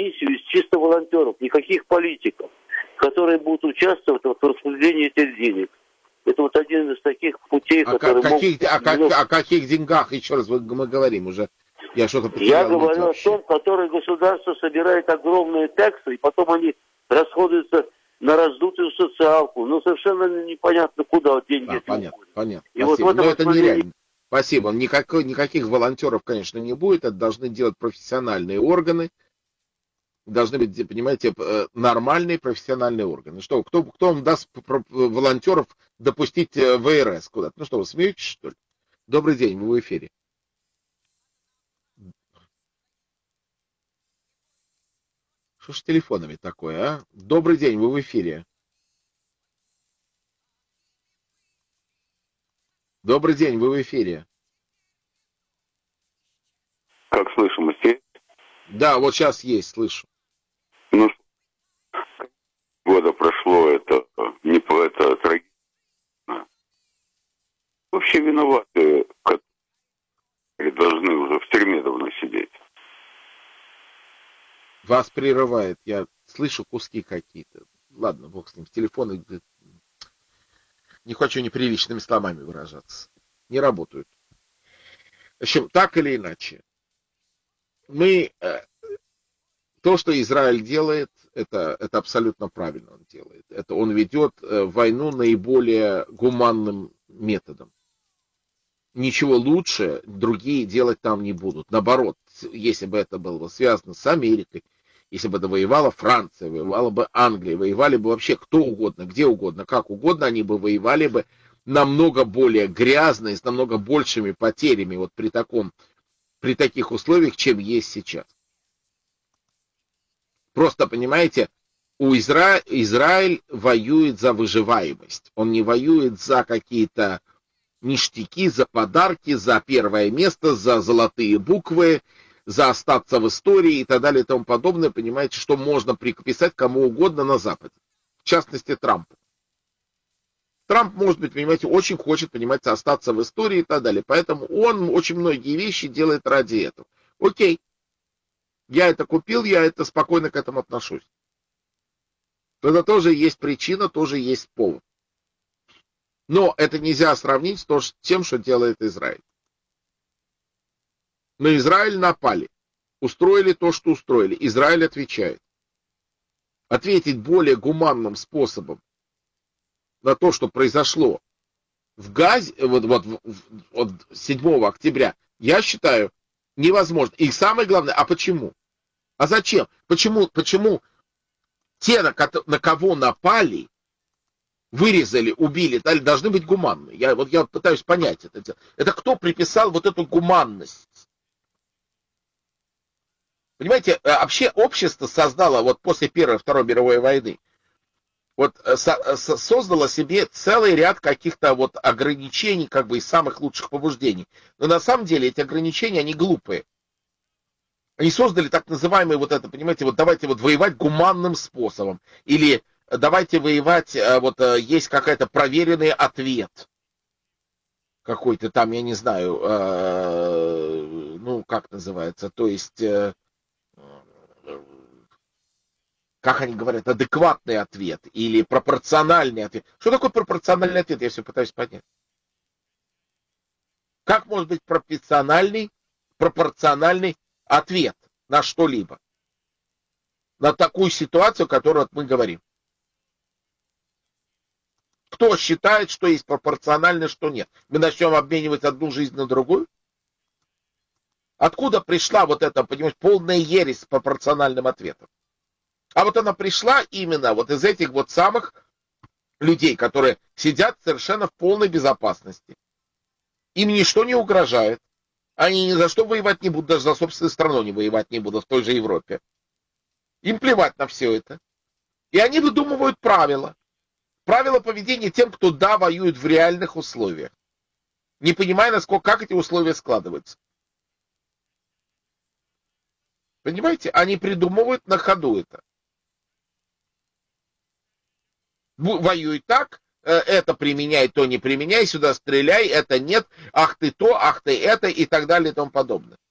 комиссию из чисто волонтеров, никаких политиков, которые будут участвовать в распределении этих денег. Это вот один из таких путей, которые могут... О каких деньгах, еще раз, мы говорим уже? Я что-то потерял. Я говорю о том, которые государство собирает огромные таксы, и потом они расходуются на раздутую социалку. Ну, совершенно непонятно, куда деньги эти уходят. Понятно. И вот но это нереально. Спасибо. Никаких волонтеров, конечно, не будет. Это должны делать профессиональные органы. Должны быть, понимаете, нормальные профессиональные органы. Что, кто вам даст волонтеров допустить ВРС куда-то? Ну что, вы смеетесь, что ли? Добрый день, вы в эфире. Что ж с телефонами такое, а? Добрый день, вы в эфире. Добрый день, вы в эфире. Как слышимость есть? Да, вот сейчас есть, слышу. Ну, года прошло, это не по это трагедия. Вообще виноваты, которые должны уже в тюрьме давно сидеть. Вас прерывает, я слышу куски какие-то. Ладно, бог с ним, с телефона не хочу неприличными словами выражаться. Не работают. В общем, так или иначе, то, что Израиль делает, это абсолютно правильно он делает. Это он ведет войну наиболее гуманным методом. Ничего лучше другие делать там не будут. Наоборот, если бы это было связано с Америкой, если бы это воевала Франция, воевала бы Англия, воевали бы вообще кто угодно, где угодно, как угодно, они бы воевали бы намного более грязно и с намного большими потерями вот при таких условиях, чем есть сейчас. Просто, понимаете, Израиль воюет за выживаемость. Он не воюет за какие-то ништяки, за подарки, за первое место, за золотые буквы, за остаться в истории и так далее и тому подобное. Понимаете, что можно приписать кому угодно на Западе. В частности, Трампу. Трамп, может быть, понимаете, очень хочет, понимаете, остаться в истории и так далее. Поэтому он очень многие вещи делает ради этого. Окей. Я это купил, я это спокойно к этому отношусь. Это тоже есть причина, тоже есть повод. Но это нельзя сравнить с тем, что делает Израиль. На Израиль напали. Устроили то, что устроили. Израиль отвечает. Ответить более гуманным способом на то, что произошло в Газе, вот 7 октября, я считаю, невозможно. И самое главное, а почему? А зачем? Почему те, на кого напали, вырезали, убили, должны быть гуманны? Я пытаюсь понять это. Это кто приписал вот эту гуманность? Понимаете, вообще общество создало вот после Первой и Второй мировой войны, вот создало себе целый ряд каких-то вот ограничений, как бы из самых лучших побуждений. Но на самом деле эти ограничения, они глупые. Они создали так называемый вот это, понимаете, вот давайте вот воевать гуманным способом. Или давайте воевать, вот есть какой-то проверенный ответ. Какой-то там, я не знаю, ну, как называется, то есть, как они говорят, адекватный ответ или пропорциональный ответ. Что такое пропорциональный ответ? Я все пытаюсь понять. Как может быть пропорциональный ответ на что-либо? На такую ситуацию, о которой мы говорим. Кто считает, что есть пропорционально, что нет? Мы начнем обменивать одну жизнь на другую? Откуда пришла вот эта, понимаете, полная ересь с пропорциональным ответом? А вот она пришла именно вот из этих вот самых людей, которые сидят совершенно в полной безопасности. Им ничто не угрожает. Они ни за что воевать не будут, даже за собственную страну не воевать не будут в той же Европе. Им плевать на все это. И они выдумывают правила. Правила поведения тем, кто, да, воюет в реальных условиях. Не понимая, как эти условия складываются. Понимаете? Они придумывают на ходу это. Воюй так, это применяй, то не применяй, сюда стреляй, это нет, ах ты то, ах ты это и так далее и тому подобное.